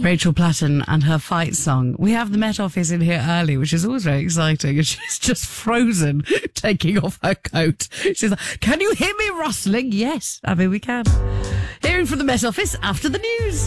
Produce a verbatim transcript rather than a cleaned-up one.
Rachel Platten and her fight song. We have the Met Office in here early, which is always very exciting. And she's just frozen, taking off her coat. She's like, can you hear me rustling? Yes, I mean, we can. Hearing from the Met Office after the news.